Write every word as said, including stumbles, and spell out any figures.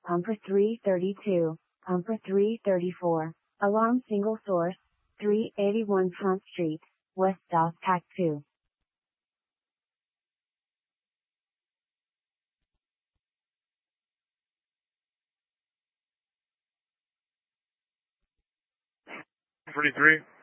Pumper three thirty-two, Pumper three thirty-four, alarm single source, three eighty-one Front Street, West South Pack two. forty-three.